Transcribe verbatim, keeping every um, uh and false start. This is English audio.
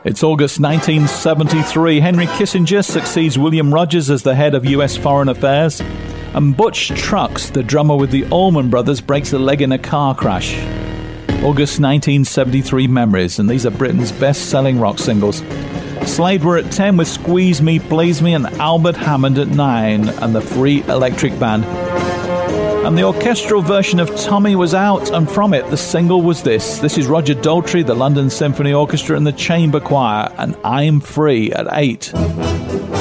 It's August nineteen seventy-three. Henry Kissinger succeeds William Rogers as the head of U S Foreign Affairs. And Butch Trucks, the drummer with the Allman Brothers, breaks a leg in a car crash. August nineteen seventy-three memories, and these are Britain's best-selling rock singles. Slade were at ten with Squeeze Me, Please Me, and Albert Hammond at nine, and the Free Electric Band. And the orchestral version of Tommy was out, and from it the single was this. This is Roger Daltrey, the London Symphony Orchestra, and the Chamber Choir, and I'm Free at eight.